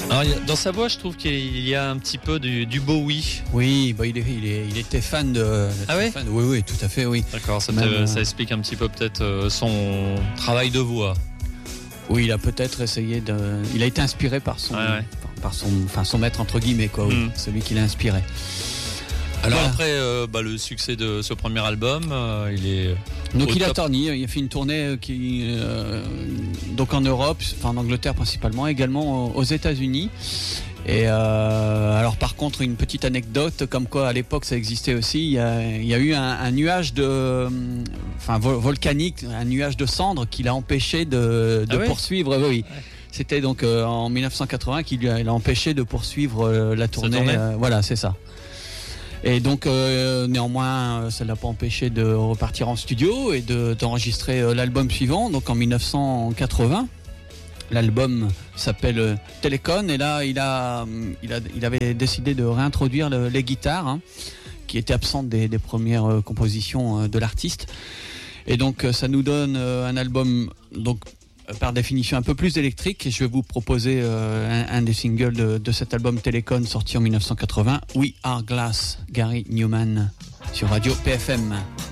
Alors, dans sa voix, je trouve qu'il y a un petit peu du Bowie. Oui, bah, il était fan de. Ah ouais fan. Oui, tout à fait, oui. D'accord, ça explique un petit peu peut-être son travail de voix. Oui, il a peut-être essayé de. Il a été inspiré par son, par son maître entre guillemets, quoi. Oui, celui qui l'a inspiré. Alors après, le succès de ce premier album, il est. Donc il a tourné, il a fait une tournée donc en Europe, enfin en Angleterre principalement, également aux États-Unis. Et alors par contre, une petite anecdote, comme quoi à l'époque ça existait aussi, il y a eu un nuage volcanique, un nuage de cendres qui l'a empêché de poursuivre. Oui. C'était donc en 1980 qu'il a empêché de poursuivre la tournée. Voilà, c'est ça. Et donc néanmoins ça ne l'a pas empêché de repartir en studio et d'enregistrer l'album suivant, donc en 1980. L'album s'appelle Telecon et là il avait décidé de réintroduire les guitares qui étaient absentes des premières compositions de l'artiste. Et donc ça nous donne un album donc par définition un peu plus électrique, et je vais vous proposer un des singles de cet album Telecon sorti en 1980, We Are Glass, Gary Newman sur Radio PFM.